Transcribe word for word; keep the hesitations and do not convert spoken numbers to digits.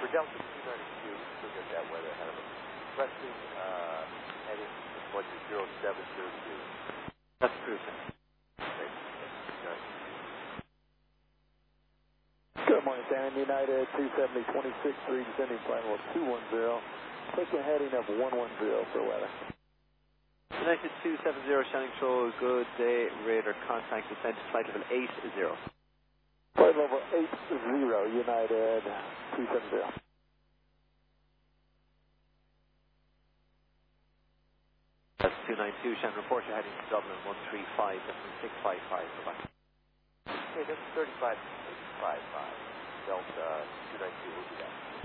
For Delta two ninety-two, still get that weather ahead of us. Resting, uh, heading towards the zero seven zero two. That's cruising. Okay. Good morning, San United two seventy twenty-six three, descending flight level two one zero. Taking a heading of one one zero for weather. United two seventy, Shannon Control, good day, radar contact, descent to flight level eight zero. Flight level eight zero, United two seventy. That's two ninety-two, Shannon, report you're heading to Dublin one three five, six five five, go back. Okay, that's thirty-five six five five. Delta two ninety-two will be that.